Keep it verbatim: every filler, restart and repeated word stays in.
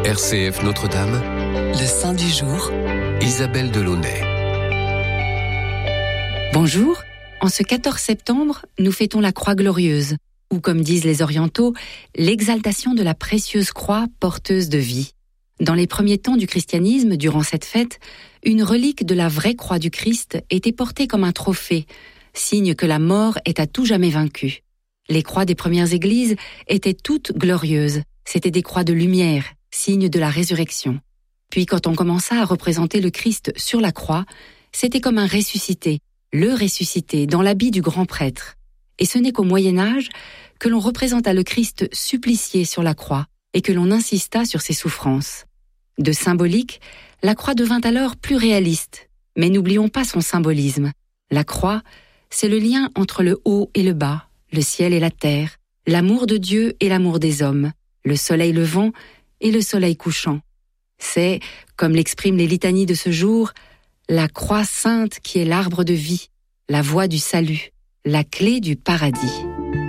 R C F Notre-Dame, le Saint du jour, Isabelle Delaunay. Bonjour, en ce quatorze septembre, nous fêtons la Croix glorieuse, ou comme disent les orientaux, l'exaltation de la précieuse croix porteuse de vie. Dans les premiers temps du christianisme, durant cette fête, une relique de la vraie croix du Christ était portée comme un trophée, signe que la mort est à tout jamais vaincue. Les croix des premières églises étaient toutes glorieuses, c'étaient des croix de lumière, signe de la résurrection. Puis quand on commença à représenter le Christ sur la croix, c'était comme un ressuscité, le ressuscité dans l'habit du grand prêtre. Et ce n'est qu'au Moyen-Âge que l'on représenta le Christ supplicié sur la croix et que l'on insista sur ses souffrances. De symbolique, la croix devint alors plus réaliste. Mais n'oublions pas son symbolisme. La croix, c'est le lien entre le haut et le bas, le ciel et la terre, l'amour de Dieu et l'amour des hommes, le soleil levant et le soleil couchant. C'est, comme l'expriment les litanies de ce jour, la croix sainte qui est l'arbre de vie, la voie du salut, la clé du paradis.